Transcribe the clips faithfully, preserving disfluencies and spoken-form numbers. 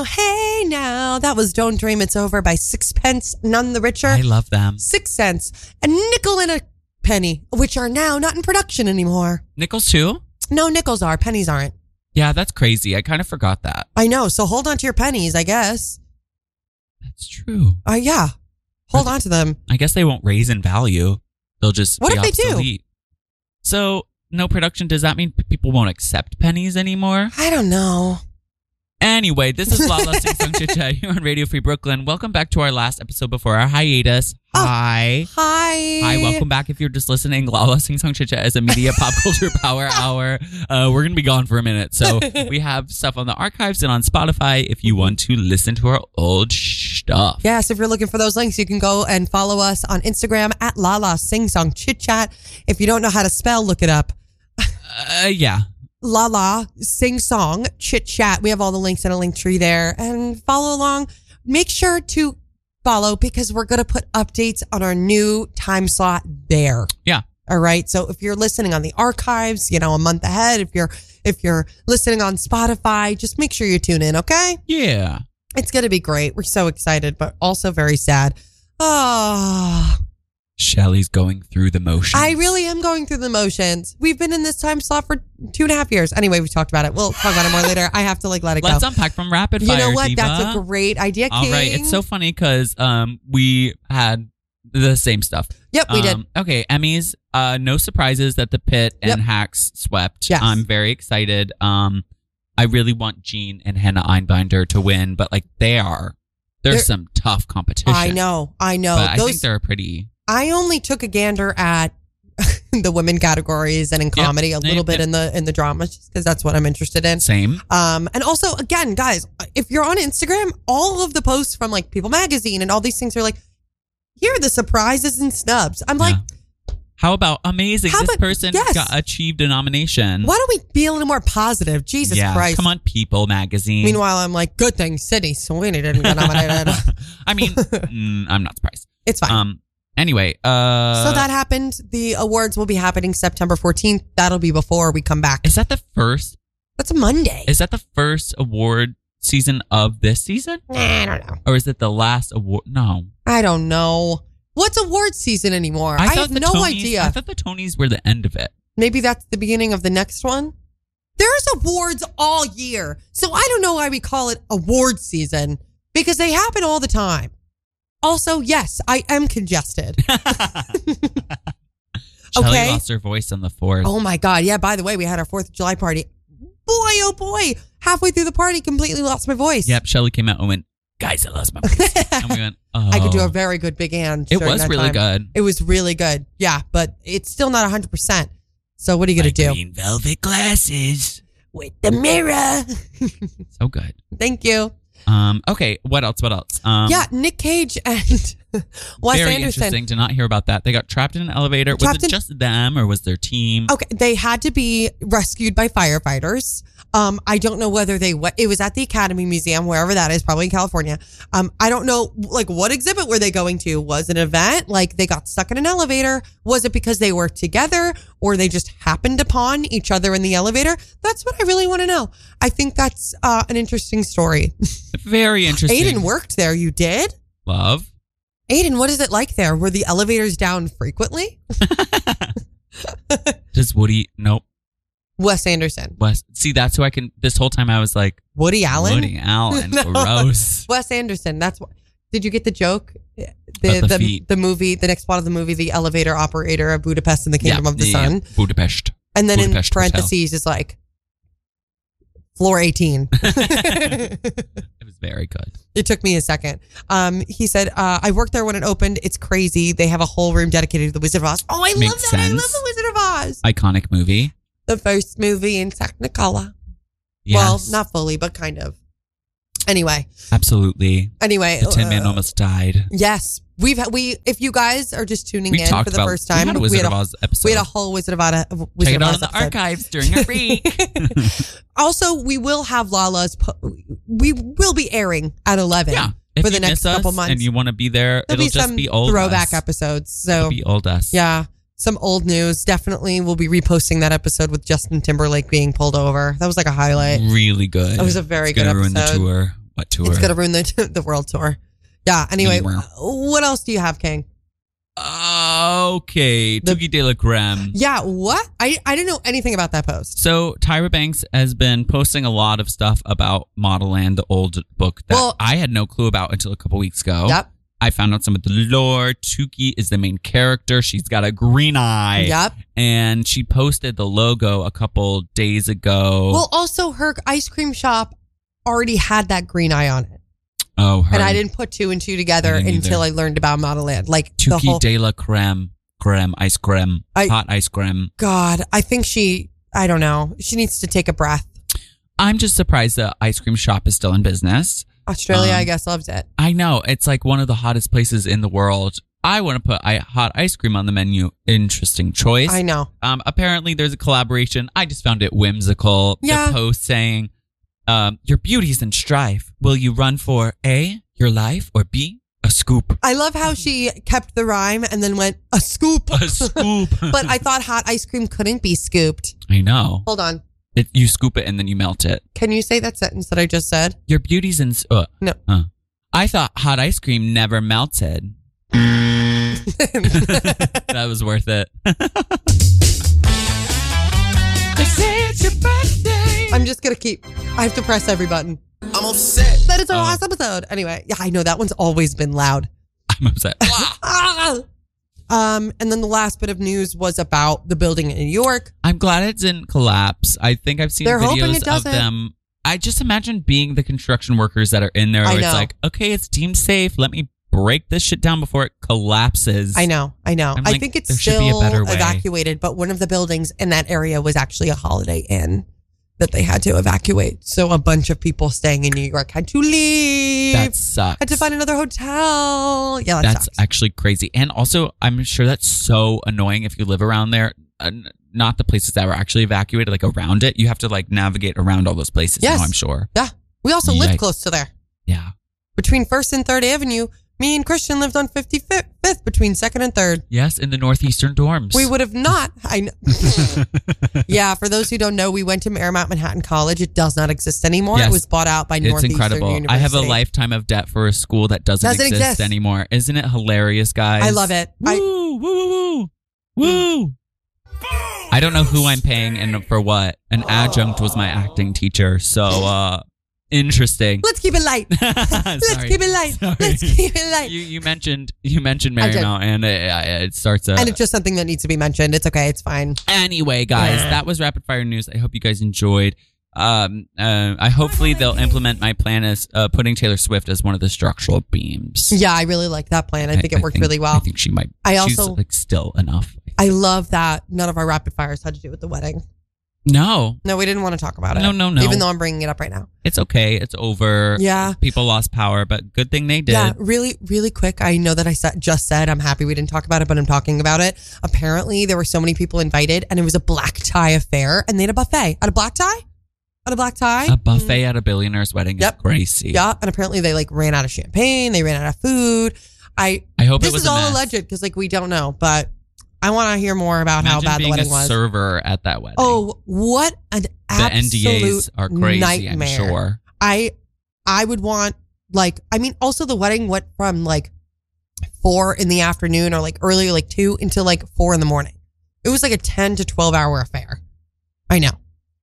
Hey now, that was Don't Dream It's Over by Sixpence None the Richer. I love them. Six cents, a nickel and a penny, which are now not in production anymore. Nickels too? No, nickels are, pennies aren't. Yeah, that's crazy. I kind of forgot that. I know, so hold on to your pennies, I guess. That's true. Uh, yeah, hold on to them. I guess they won't raise in value. They'll just What be if they do? obsolete. So, no production, does that mean people won't accept pennies anymore? I don't know. Anyway, this is Lala Sing Song Chit Chat here on Radio Free Brooklyn. Welcome back to our last episode before our hiatus. Oh, Hi. Hi. Hi, welcome back. If you're just listening, Lala Sing Song Chit Chat is a media pop culture power hour. Uh, we're going to be gone for a minute. So we have stuff on the archives and on Spotify if you want to listen to our old stuff. Yes, if you're looking for those links, you can go and follow us on Instagram at Lala Sing Song Chit Chat. If you don't know how to spell, look it up. Uh, yeah. Lala Sing Song Chit Chat. We have all the links in a link tree there, and follow along. Make sure to follow because we're going to put updates on our new time slot there. Yeah. All right. So if you're listening on the archives, you know, a month ahead, if you're, if you're listening on Spotify, just make sure you tune in. Okay. Yeah. It's going to be great. We're so excited, but also very sad. Oh, Shelly's going through the motions. I really am going through the motions. We've been in this time slot for two and a half years. Anyway, we talked about it. We'll talk about it more later. I have to like let it Let's go. Let's unpack from rapid you fire. You know what? Diva. That's a great idea, King. All right. It's so funny because um we had the same stuff. Yep, we um, did. Okay, Emmys. Uh, no surprises that the Pit and Yep. Hacks swept. Yes. I'm very excited. Um, I really want Jean and Hannah Einbinder to win, but like they are, there's They're- some tough competition. I know. I know. But Those, I think they're pretty. I only took a gander at the women categories and in comedy, Yep, a little yep, bit yep. in the in the drama, just because that's what I'm interested in. Same. Um, and also, again, guys, if you're on Instagram, all of the posts from like People Magazine and all these things are like, here are the surprises and snubs. I'm like, Yeah. How about amazing? How this about- person yes. got achieved a nomination. why don't we be a little more positive? Jesus yeah, Christ. come on, People Magazine. Meanwhile, I'm like, good thing Sydney Sweeney didn't get nominated. I mean, mm, I'm not surprised. It's fine. Um. Anyway, uh, so that happened. The awards will be happening September fourteenth. That'll be before we come back. is that the first? That's a Monday. Is that the first award season of this season, Nah, I don't know. or is it the last award? No, I don't know. What's award season anymore? I, thought have the no Tonys, idea. I thought the Tonys were the end of it. Maybe that's the beginning of the next one. There's awards all year. So I don't know why we call it award season because they happen all the time. Also, yes, I am congested. Shelly Okay. lost her voice on the fourth. Oh my God. Yeah, by the way, we had our fourth of July party. Boy, oh boy. Halfway through the party, completely lost my voice. Yep, Shelly came out and went, guys, I lost my voice. And we went, oh. I could do a very good big and. It during was that really time. good. It was really good. Yeah, but it's still not one hundred percent. So what are you going to My do? green velvet glasses. With the mirror. So good. Thank you. Um. Okay, what else? What else? Um, Yeah, Nick Cage and Wes very Anderson. interesting to not hear about that. They got trapped in an elevator. Was Trapped it in- just them or was their team? Okay, they had to be rescued by firefighters. Um, I don't know whether they, what it was at the Academy Museum, wherever that is, probably in California. Um, I don't know, like, what exhibit were they going to? Was it an event? Like, they got stuck in an elevator? Was it because they were together or they just happened upon each other in the elevator? That's what I really want to know. I think that's uh, an interesting story. Very interesting. Aiden worked there. You did? Love. Aiden, what is it like there? Were the elevators down frequently? Does Woody? Nope. Wes Anderson. Wes. See, that's who I can. This whole time I was like, Woody Allen? Woody Allen. No. Gross. Wes Anderson. That's what. Did you get the joke? The About the the, feet. the movie, the next plot of the movie, the elevator operator of Budapest in the Kingdom Yeah, of the yeah, Sun. Budapest. And then Budapest in parentheses is like floor eighteen. It was very good. It took me a second. Um, he said, uh, I worked there when it opened. It's crazy. They have a whole room dedicated to the Wizard of Oz. Oh, I Makes love that. I love sense. the Wizard of Oz. Iconic movie. The first movie in Technicolor. Yes. Well, not fully, but kind of. Anyway. Absolutely. Anyway. The Tin Man uh, almost died. Yes. We've had, we, if you guys are just tuning We in talked for the about- first time, we had a Wizard of Oz episode. We had a whole Wizard of Oz, Wizard Check it of out Oz in the episode. archives during our week. Also, we will have Lala's, po- we will be airing at eleven Yeah. If for the you next miss us couple months. and you want to be there, There'll it'll be just some be old throwback us. episodes. So It'll be old us. yeah, some old news. Definitely we'll be reposting that episode with Justin Timberlake being pulled over. That was like a highlight. Really good. That was a very it's good gonna ruin episode. the tour. What tour? It's gonna ruin the the world tour. Yeah. Anyway, Anywhere. what else do you have, King? Okay, The- Tuki de la Creme. Yeah. What? I I didn't know anything about that post. So Tyra Banks has been posting a lot of stuff about Model Land, the old book that Well- I had no clue about until a couple weeks ago. Yep. I found out some of the lore. Tuki is the main character. She's got a green eye. Yep. And she posted the logo a couple days ago. Well, also her ice cream shop already had that green eye on it, oh, her. and I didn't put two and two together I didn't until either. I learned about Model Land. Like the Tuki whole de la Creme. Creme. Ice creme. I- Hot ice creme. God, I think she. I don't know. She needs to take a breath. I'm just surprised the ice cream shop is still in business. Australia, Um, I guess, loves it. I know. It's like one of the hottest places in the world. I want to put I- hot ice cream on the menu. Interesting choice. I know. Um, apparently, there's a collaboration. I just found it whimsical. Yeah. The post saying, um, your beauty's in strife. Will you run for A, your life, or B, a scoop? I love how she kept the rhyme and then went a scoop. A scoop. But I thought hot ice cream couldn't be scooped. I know. Hold on. It, you scoop it and then you melt it. Can you say that sentence that I just said? Your beauty's in. Uh, No. uh. I thought hot ice cream never melted. That was worth it. They say it's your birthday. I'm just going to keep. I have to press every button. I'm upset. That is our Oh. last episode. Anyway, yeah, I know that one's always been loud. I'm upset. Ah! Um, and then the last bit of news was about the building in New York. I'm glad it didn't collapse. I think I've seen They're hoping videos it of doesn't. them. I just imagine being the construction workers that are in there. I Where it's know. like, okay, it's deemed safe. Let me break this shit down before it collapses. I know, I know. I'm I like, think it's there should be a still better way. evacuated, but one of the buildings in that area was actually a Holiday Inn that they had to evacuate. So a bunch of people staying in New York had to leave. That sucks. had to find another hotel. Yeah, that That's sucks. actually crazy. And also, I'm sure that's so annoying if you live around there. Uh, n- not the places that were actually evacuated, like around it. You have to like navigate around all those places Yes. now, I'm sure. Yeah. We also lived Yikes. close to there. Yeah. Between First and Third Avenue, me and Christian lived on fifty-fifth between Second and Third. Yes, in the northeastern dorms. We would have not. I know. Yeah, for those who don't know, we went to Marymount Manhattan College. It does not exist anymore. Yes. It was bought out by It's Northeastern incredible. University. I have a lifetime of debt for a school that doesn't, Doesn't exist, exist. anymore. Isn't it hilarious, guys? I love it. Woo, I, woo, woo, woo, woo. I don't know who I'm paying and for what. An adjunct was my acting teacher, so uh interesting. let's keep it light. Let's Sorry. keep it light. Sorry. Let's keep it light. You you mentioned you mentioned I did. Marymount, and it, it starts a. And it's just something that needs to be mentioned. It's okay. It's fine. Anyway, guys, that was rapid fire news. I hope you guys enjoyed. Um, uh, I hopefully they'll implement my plan as uh, putting Taylor Swift as one of the structural beams. Yeah, I really like that plan. I think it worked really well. I think she might. I she's also- like still enough. I love that none of our rapid fires had to do with the wedding. No, No, we didn't want to talk about it. No, no, no. Even though I'm bringing it up right now. it's okay. It's over. Yeah. People lost power, but good thing they did. Yeah, really, really quick. I know that I sa- just said I'm happy we didn't talk about it, but I'm talking about it. Apparently, there were so many people invited, and it was a black tie affair, and they had a buffet. At a black tie? At a black tie? A buffet at a billionaire's wedding Yep. is crazy. Yeah, and apparently they like ran out of champagne, they ran out of food. I I hope this it was is a all mess. alleged because like we don't know, but I want to hear more about Imagine how bad the being wedding a was. server at that wedding. Oh, what an the absolute N D As are crazy. nightmare. I'm sure. I I would want like I mean also the wedding went from like four in the afternoon or like early like two until like four in the morning. It was like a ten to twelve hour affair. I know.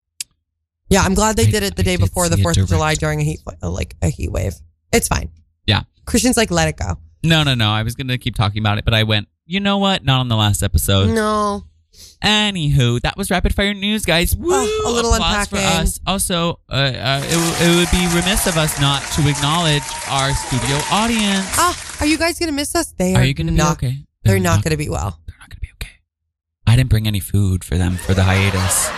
Yeah, I'm glad they I- did it the I day did before the see a fourth of July direct- during a heat uh, like a heat wave. It's fine. Yeah. Christian's like let it go. No, no, no. I was gonna keep talking about it, but I went. You know what? Not on the last episode. No. Anywho, that was rapid fire news, guys. Woo! Oh, a little Applause for unpacking. us. Also, uh, uh, it, w- it would be remiss of us not to acknowledge our studio audience. Ah, are you guys gonna miss us? They are, Are you going to be not, okay? They're, not, gonna be well. They're not going to be okay. I didn't bring any food for them for the hiatus.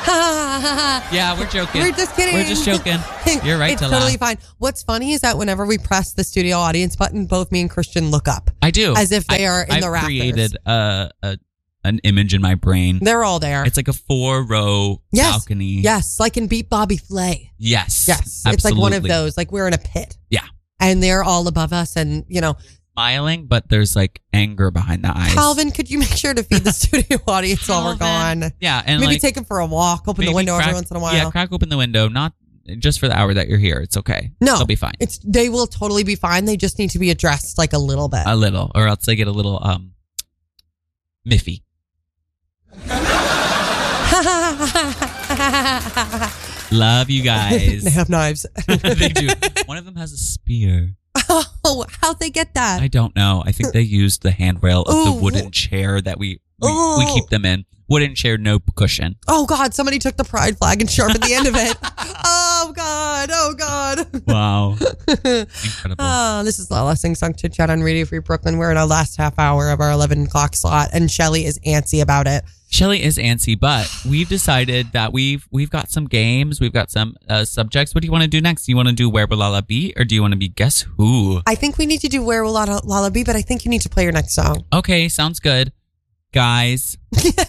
Yeah, we're joking. We're just kidding. We're just joking. You're right It's to totally laugh. fine. What's funny is that whenever we press the studio audience button, both me and Christian look up. I do. As if they I- are in I've the rafters. created a, a an image in my brain. They're all there. It's like a four row Yes. balcony. Yes, like in Beat Bobby Flay. Yes. Yes. Absolutely. It's like one of those. Like we're in a pit. Yeah. And they're all above us. And, you know, Smiling, but there's like anger behind the eyes. Calvin, could you make sure to feed the studio audience while we're Calvin. gone? Yeah, and Maybe like take him for a walk, open the maybe window crack, every once in a while. Yeah, crack open the window. Not just for the hour that you're here. It's okay. No, they'll be fine. It's they will totally be fine. They just need to be addressed like a little bit. A little, or else they get a little um miffy. Love you guys. They have knives. They do. One of them has a spear. Oh, how'd they get that? I don't know. I think they used the handrail of Ooh. the wooden chair that we we, we keep them in. Wooden chair, no cushion. Oh God! Somebody took the pride flag and sharpened the end of it. Oh God! Oh God! Wow. Incredible. Oh, this is Lala Sing Song Chit Chat on Radio Free Brooklyn. We're in our last half hour of our eleven o'clock slot, and Shelly is antsy about it. Shelly is antsy, but we've decided that we've we've got some games, we've got some uh, subjects. What do you want to do next? Do you want to do Where Will Lala Be, or do you want to be Guess Who? I think we need to do Where Will Lala, Lala Be, but I think you need to play your next song. Okay, sounds good. Guys,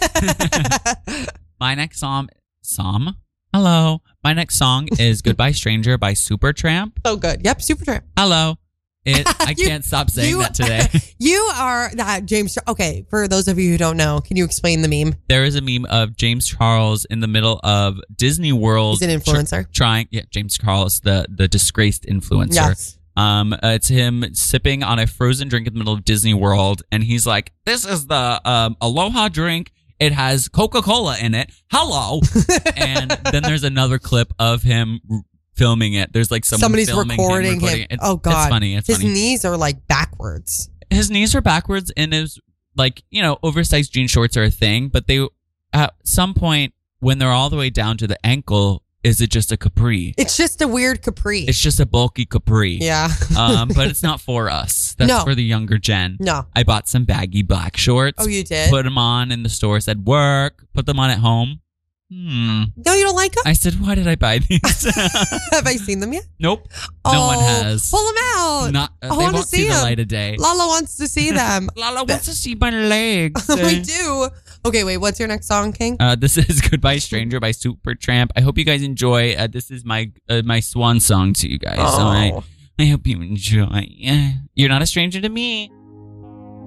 my next song, song? Hello. My next song is Goodbye Stranger by Supertramp. Oh, good. Yep, Supertramp. Hello. It, I You- can't stop saying you- that today. You are that James. Okay, for those of you who don't know, can you explain the meme? There is a meme of James Charles in the middle of Disney World. He's an influencer. tr- trying, yeah, James Charles, the, the disgraced influencer. Yes. Um, uh, it's him sipping on a frozen drink in the middle of Disney World, and he's like, "This is the um, Aloha drink. It has Coca-Cola in it. Hello." And then there's another clip of him r- filming it. There's like someone Somebody's filming recording him. recording it. It's- Oh God! it's funny. It's His funny. knees are like backwards. His knees are backwards, and his like you know oversized jean shorts are a thing, but they at some point when they're all the way down to the ankle. Is it just a capri? It's just a weird capri. It's just a bulky capri. Yeah. um, but it's not for us. That's No. for the younger gen. No. I bought some baggy black shorts. Oh, you did? Put them on in the store. Said work. Put them on at home. Hmm. No, you don't like them? I said, why did I buy these? Have I seen them yet? Nope. No one Oh, has. Pull them out. Not. I Uh, they wanna won't see, see the 'em. light of day. Lala wants to see them. Lala wants to see my legs. We do. Okay, wait. What's your next song, King? Uh, this is "Goodbye Stranger" by Supertramp. I hope you guys enjoy. Uh, this is my uh, my swan song to you guys. So I, Oh. I hope you enjoy. You're not a stranger to me.